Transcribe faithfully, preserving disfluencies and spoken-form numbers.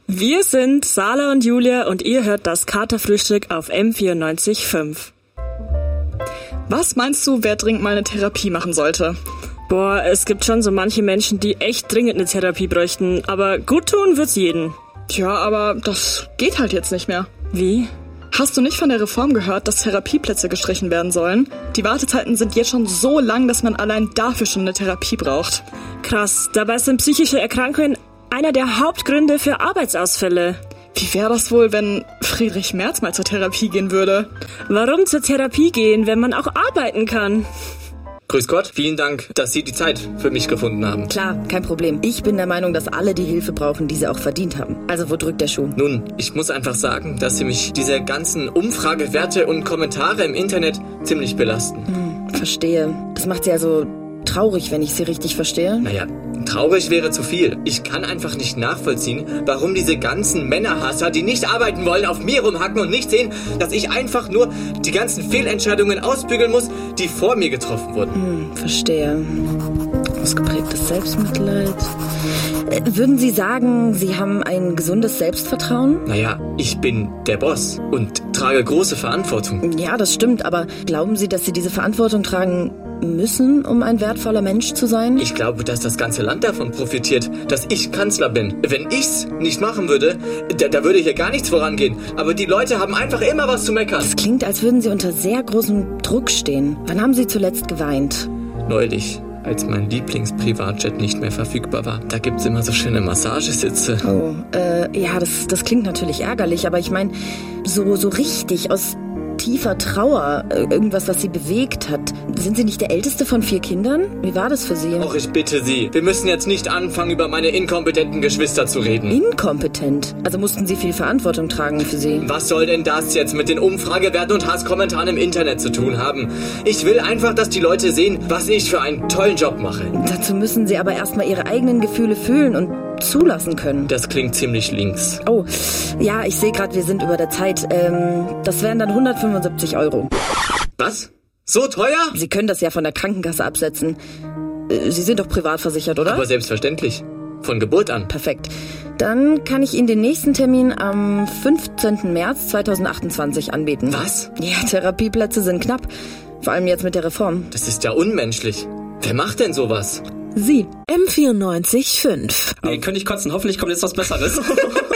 Wir sind Sala und Julia und ihr hört das Katerfrühstück auf M vierundneunzig Komma fünf. Was meinst du, wer dringend mal eine Therapie machen sollte? Boah, es gibt schon so manche Menschen, die echt dringend eine Therapie bräuchten, aber gut tun wird's jeden. Tja, aber das geht halt jetzt nicht mehr. Wie? Hast du nicht von der Reform gehört, dass Therapieplätze gestrichen werden sollen? Die Wartezeiten sind jetzt schon so lang, dass man allein dafür schon eine Therapie braucht. Krass, dabei sind psychische Erkrankungen einer der Hauptgründe für Arbeitsausfälle. Wie wäre das wohl, wenn Friedrich Merz mal zur Therapie gehen würde? Warum zur Therapie gehen, wenn man auch arbeiten kann? Grüß Gott, vielen Dank, dass Sie die Zeit für mich gefunden haben. Klar, kein Problem. Ich bin der Meinung, dass alle die Hilfe brauchen, die sie auch verdient haben. Also wo drückt der Schuh? Nun, ich muss einfach sagen, dass Sie mich diese ganzen Umfragewerte und Kommentare im Internet ziemlich belasten. Hm, verstehe. Das macht Sie also traurig, wenn ich Sie richtig verstehe? Naja, traurig wäre zu viel. Ich kann einfach nicht nachvollziehen, warum diese ganzen Männerhasser, die nicht arbeiten wollen, auf mir rumhacken und nicht sehen, dass ich einfach nur die ganzen Fehlentscheidungen ausbügeln muss, die vor mir getroffen wurden. Hm, verstehe. Ausgeprägtes Selbstmitleid. Äh, würden Sie sagen, Sie haben ein gesundes Selbstvertrauen? Naja, ich bin der Boss und trage große Verantwortung. Ja, das stimmt, aber glauben Sie, dass Sie diese Verantwortung tragen müssen, um ein wertvoller Mensch zu sein? Ich glaube, dass das ganze Land davon profitiert, dass ich Kanzler bin. Wenn ich's nicht machen würde, da, da würde hier gar nichts vorangehen. Aber die Leute haben einfach immer was zu meckern. Das klingt, als würden Sie unter sehr großem Druck stehen. Wann haben Sie zuletzt geweint? Neulich, als mein Lieblingsprivatjet nicht mehr verfügbar war. Da gibt's immer so schöne Massagesitze. Oh, äh, ja, das, das klingt natürlich ärgerlich, aber ich meine, so, so richtig aus tiefer Trauer, irgendwas, was Sie bewegt hat. Sind Sie nicht der älteste von vier Kindern? Wie war das für Sie? Och, ich bitte Sie, wir müssen jetzt nicht anfangen, über meine inkompetenten Geschwister zu reden. Inkompetent? Also mussten Sie viel Verantwortung tragen für sie? Was soll denn das jetzt mit den Umfragewerten und Hasskommentaren im Internet zu tun haben? Ich will einfach, dass die Leute sehen, was ich für einen tollen Job mache. Dazu müssen Sie aber erstmal Ihre eigenen Gefühle fühlen und zulassen können. Das klingt ziemlich links. Oh, ja, ich sehe gerade, wir sind über der Zeit. Ähm, das wären dann hundertfünfundsiebzig Euro. Was? So teuer? Sie können das ja von der Krankenkasse absetzen. Sie sind doch privat versichert, oder? Aber selbstverständlich. Von Geburt an. Perfekt. Dann kann ich Ihnen den nächsten Termin am fünfzehnten März zweitausendachtundzwanzig anbieten. Was? Ja, Therapieplätze sind knapp. Vor allem jetzt mit der Reform. Das ist ja unmenschlich. Wer macht denn sowas? Sie. M vierundneunzig Komma fünf. Nee, könnte ich kotzen. Hoffentlich kommt jetzt was Besseres.